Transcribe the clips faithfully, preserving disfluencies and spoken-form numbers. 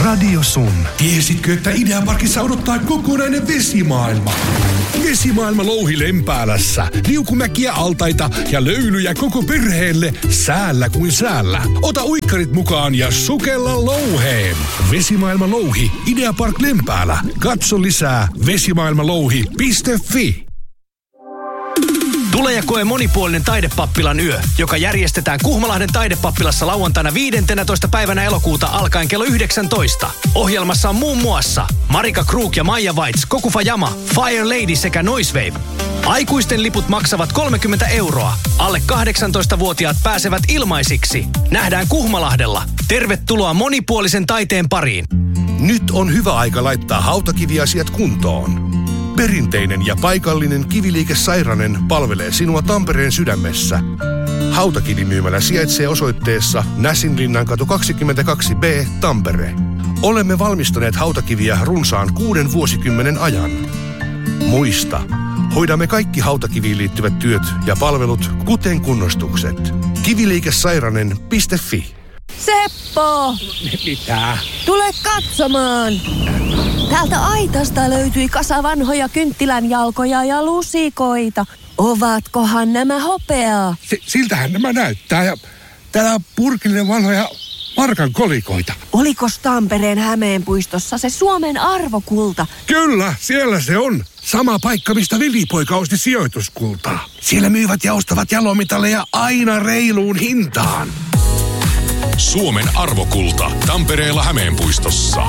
Radio Sun. Tiesitkö, että Ideaparkissa odottaa kokonainen vesimaailma? Vesimaailma louhi Lempäälässä. Liukumäkiä, altaita ja löylyjä koko perheelle säällä kuin säällä. Ota uikkarit mukaan ja sukella louheen. Vesimaailma louhi. Ideapark Lempäälä. Katso lisää vesimaailmalouhi piste fi. Tule ja koe monipuolinen Taidepappilan yö, joka järjestetään Kuhmolahden Taidepappilassa lauantaina viidentenätoista päivänä elokuuta alkaen kello yhdeksäntoista. Ohjelmassa on muun muassa Marika Krug ja Maija Weitz, Kokufa Jama, Fire Lady sekä Noisewave. Aikuisten liput maksavat kolmekymmentä euroa. Alle kahdeksantoistavuotiaat pääsevät ilmaisiksi. Nähdään Kuhmolahdella. Tervetuloa monipuolisen taiteen pariin. Nyt on hyvä aika laittaa hautakiviasiat kuntoon. Perinteinen ja paikallinen Kiviliike Sairanen palvelee sinua Tampereen sydämessä. Hautakivimyymälä sijaitsee osoitteessa Näsinlinnankatu kaksikymmentäkaksi B, Tampere. Olemme valmistaneet hautakiviä runsaan kuuden vuosikymmenen ajan. Muista, hoidamme kaikki hautakiviin liittyvät työt ja palvelut, kuten kunnostukset. Kiviliikesairanen piste fi. Seppo! Mitä? Tule katsomaan! Täältä aitasta löytyi kasa vanhoja kynttilänjalkoja ja lusikoita. Ovatkohan nämä hopeaa? S- siltähän nämä näyttää ja täällä on purkillinen vanhoja markan kolikoita. Olikos Tampereen Hämeenpuistossa se Suomen arvokulta? Kyllä, siellä se on. Sama paikka, mistä velipoika osti sijoituskultaa. Siellä myyvät ja ostavat jalomitalleja aina reiluun hintaan. Suomen arvokulta Tampereella Hämeenpuistossa.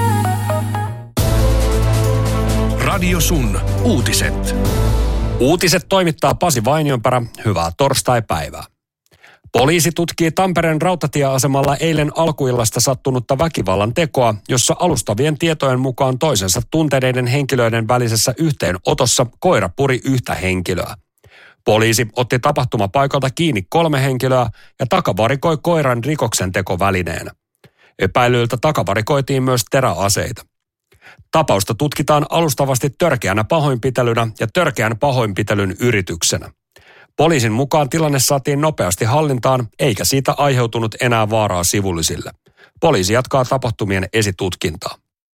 Radio Sun. Uutiset. Uutiset toimittaa Pasi Vainionperä. Hyvää torstaipäivää. Poliisi tutkii Tampereen rautatieasemalla eilen alkuillasta sattunutta väkivallan tekoa, jossa alustavien tietojen mukaan toisensa tunteneiden henkilöiden välisessä yhteenotossa koira puri yhtä henkilöä. Poliisi otti tapahtumapaikalta kiinni kolme henkilöä ja takavarikoi koiran rikoksentekovälineenä. Epäilyiltä takavarikoitiin myös teräaseita. Tapausta tutkitaan alustavasti törkeänä pahoinpitelynä ja törkeän pahoinpitelyn yrityksenä. Poliisin mukaan tilanne saatiin nopeasti hallintaan, eikä siitä aiheutunut enää vaaraa sivullisille. Poliisi jatkaa tapahtumien esitutkintaa.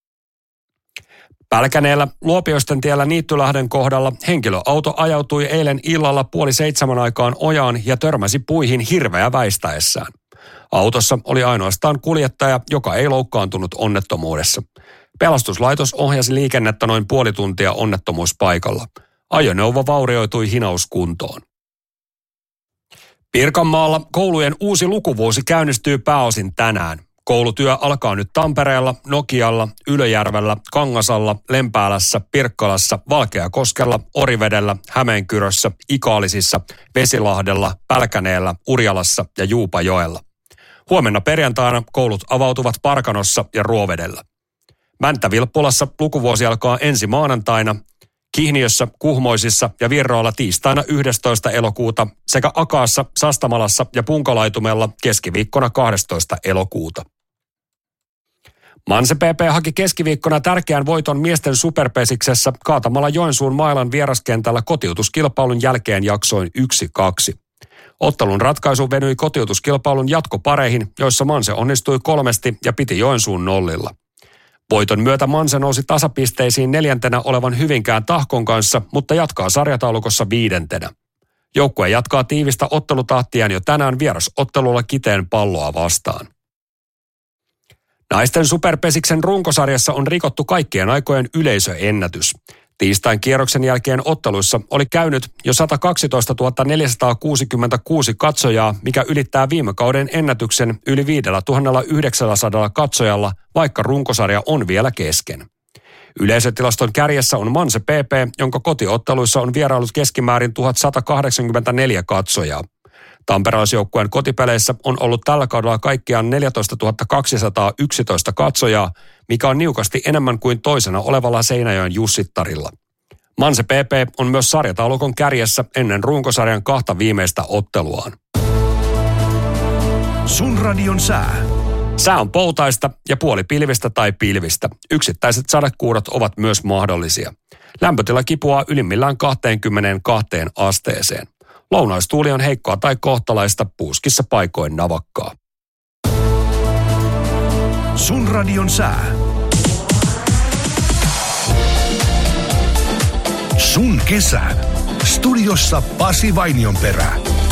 Pälkäneellä Luopioisten tiellä Niittylahden kohdalla henkilöauto ajautui eilen illalla puoli seitsemän aikaan ojaan ja törmäsi puihin hirveä väistäessään. Autossa oli ainoastaan kuljettaja, joka ei loukkaantunut onnettomuudessa. Pelastuslaitos ohjasi liikennettä noin puoli tuntia onnettomuuspaikalla. Ajoneuvo vaurioitui hinauskuntoon. Pirkanmaalla koulujen uusi lukuvuosi käynnistyy pääosin tänään. Koulutyö alkaa nyt Tampereella, Nokialla, Ylöjärvellä, Kangasalla, Lempäälässä, Pirkkalassa, Valkeakoskella, Orivedellä, Hämeenkyrössä, Ikaalisissa, Vesilahdella, Pälkäneellä, Urjalassa ja Juupajoella. Huomenna perjantaina koulut avautuvat Parkanossa ja Ruovedellä. Mänttä-Vilppulassa lukuvuosi alkaa ensi maanantaina, Kihniössä, Kuhmoisissa ja Virroilla tiistaina yhdestoista elokuuta sekä Akaassa, Sastamalassa ja Punkalaitumella keskiviikkona kahdestoista elokuuta. Manse P P haki keskiviikkona tärkeän voiton miesten superpesiksessä kaatamalla Joensuun Mailan vieraskentällä kotiutuskilpailun jälkeen jaksoin yksi kaksi. Ottelun ratkaisu venyi kotiutuskilpailun jatkopareihin, joissa Manse onnistui kolmesti ja piti Joensuun nollilla. Voiton myötä Manse nousi tasapisteisiin neljäntenä olevan Hyvinkään Tahkon kanssa, mutta jatkaa sarjataulukossa viidentenä. Joukkue jatkaa tiivistä ottelutahtiaan jo tänään vierasottelulla Kiteen Palloa vastaan. Naisten superpesiksen runkosarjassa on rikottu kaikkien aikojen yleisöennätys. Tiistain kierroksen jälkeen otteluissa oli käynyt jo sata kaksitoistatuhatta neljäsataakuusikymmentäkuusi katsojaa, mikä ylittää viime kauden ennätyksen yli viisituhattayhdeksänsataa katsojalla, vaikka runkosarja on vielä kesken. Yleisötilaston kärjessä on Manse P P, jonka kotiotteluissa on vierailut keskimäärin tuhatsatakahdeksankymmentäneljä katsojaa. Tamperelaisjoukkueen kotipeleissä on ollut tällä kaudella kaikkiaan neljätoistatuhatta kaksisataayksitoista katsojaa, mikä on niukasti enemmän kuin toisena olevalla Seinäjoen Jussittarilla. Manse P P on myös sarjataulukon kärjessä ennen runkosarjan kahta viimeistä otteluaan. Sun radion sää. Sää on poutaista ja puoli pilvistä tai pilvistä. Yksittäiset sadekuurot ovat myös mahdollisia. Lämpötila kipuaa ylimmillään kaksikymmentäkaksi asteeseen. Lounaistuuli on heikkoa tai kohtalaista, puuskissa paikoin navakkaa. Sun radion sää. Sun kesä. Studiossa Pasi Vainionperä.